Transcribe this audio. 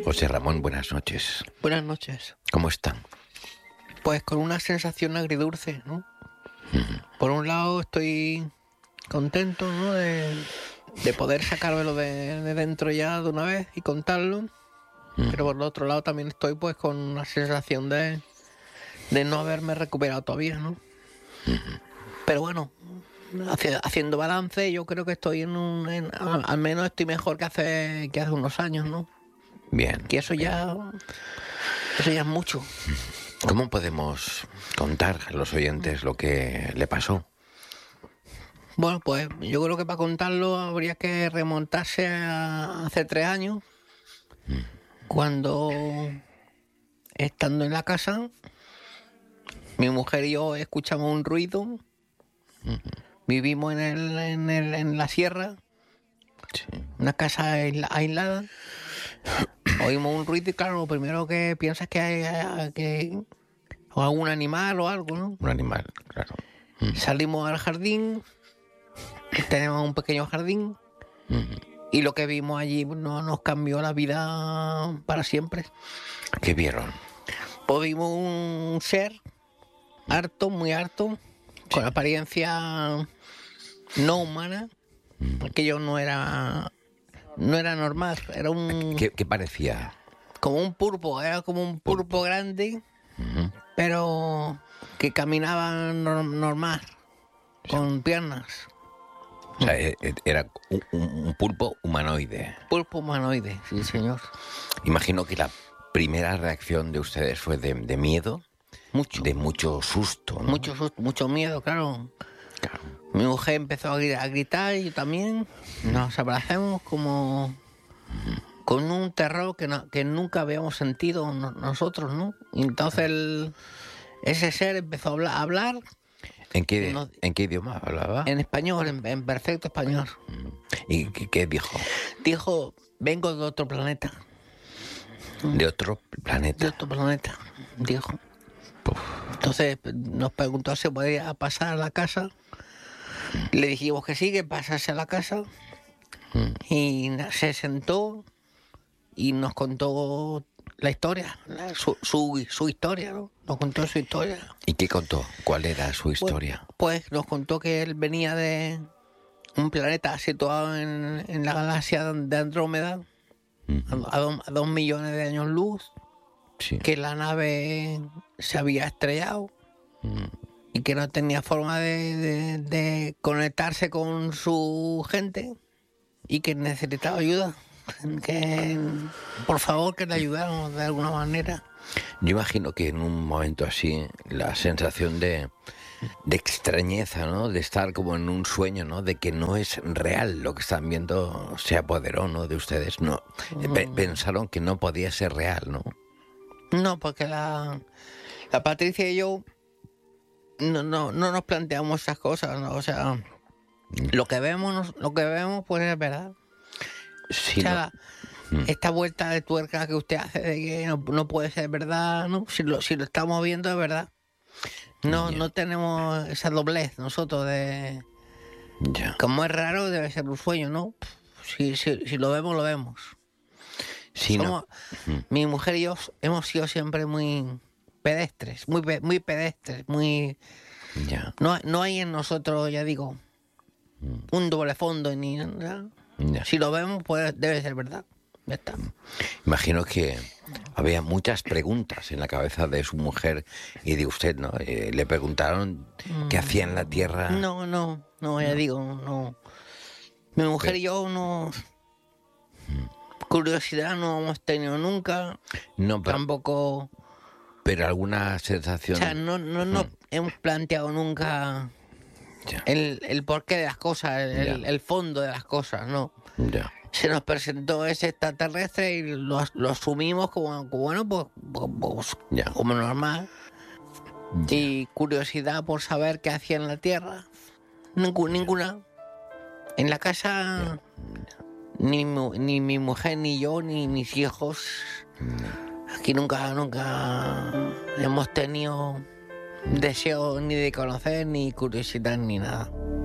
José Ramón, buenas noches. Buenas noches. ¿Cómo están? Pues con una sensación agridulce, ¿no? Por un lado estoy contento, ¿no? De poder sacármelo de dentro ya de una vez y contarlo. Pero por el otro lado también estoy pues con una sensación de no haberme recuperado todavía, ¿no? Pero bueno, haciendo balance, yo creo que estoy al menos estoy mejor que hace unos años, ¿no? Bien. Que eso ya es mucho. ¿Cómo podemos contar a los oyentes lo que le pasó? Bueno, pues yo creo que para contarlo habría que remontarse a hace 3 años, cuando, estando en la casa, mi mujer y yo escuchamos un ruido. Vivimos en la sierra, Sí. una casa aislada. Oímos un ruido y claro, lo primero que piensas es que hay o algún animal o algo, ¿no? Un animal, claro. Salimos al jardín, tenemos un pequeño jardín, y lo que vimos allí no nos cambió la vida para siempre. ¿Qué vieron? Pues vimos un ser harto, muy harto, con apariencia no humana. Aquello no era normal, era ¿Qué parecía? como un pulpo, era como un pulpo grande, pero que caminaba normal, con piernas. O sea, era un pulpo humanoide. Pulpo humanoide, sí, señor. Imagino que la primera reacción de ustedes fue de miedo, Mucho. de mucho susto, ¿no? Mucho susto, mucho miedo, claro. Claro. Mi mujer empezó a gritar y yo también. Nos abrazamos como con un terror que nunca habíamos sentido nosotros, ¿no? Y entonces ese ser empezó a hablar ¿En qué idioma hablaba? en español, en perfecto español. ¿Y qué dijo? Dijo, vengo de otro planeta. ¿De otro De planeta? otro planeta, dijo. Entonces nos preguntó si podía pasar a la casa. Le dijimos que sí, que pasase a la casa. Y se sentó y nos contó la historia, su historia, ¿no? Nos contó su historia. ¿Y qué contó? ¿Cuál era su historia? Pues nos contó que él venía de un planeta situado en la galaxia de Andrómeda, a 2 millones de años luz, Sí. que la nave se había estrellado y que no tenía forma de conectarse con su gente y que necesitaba ayuda. Que por favor que le ayudáramos de alguna manera. Yo imagino que en un momento así, la sensación de extrañeza, ¿no? De estar como en un sueño, ¿no? De que no es real lo que están viendo, se apoderó, ¿no? De ustedes, ¿no? Pensaron que no podía ser real, ¿no? No, porque la Patricia y yo no nos planteamos esas cosas, ¿no? O sea, lo que vemos pues es verdad. Sí, O sea, esta vuelta de tuerca que usted hace de que no puede ser verdad, ¿no? Si lo estamos viendo es verdad. No tenemos esa doblez nosotros de... Ya. Como es raro, debe ser un sueño, ¿no? Si lo vemos, lo vemos. Sí, no. Mi mujer y yo hemos sido siempre muy pedestres, muy pedestres, muy... Ya. No hay en nosotros, ya digo, un doble fondo ni nada. Ya. Si lo vemos, pues debe ser verdad. Ya está. Imagino que había muchas preguntas en la cabeza de su mujer y de usted, ¿no? Le preguntaron qué hacía en la Tierra. No, ya digo, no. Mi mujer y yo no... Curiosidad no hemos tenido nunca. No, Tampoco... pero alguna sensación. O sea, no hemos planteado nunca Ya. el porqué de las cosas, Ya. el fondo de las cosas, ¿no? Ya. Se nos presentó ese extraterrestre y lo asumimos como bueno, pues Ya. como normal. Y curiosidad por saber qué hacía en la Tierra. Ninguna. En la casa, ni mi mujer, ni yo, ni mis hijos. Aquí nunca hemos tenido deseo ni de conocer, ni curiosidad, ni nada.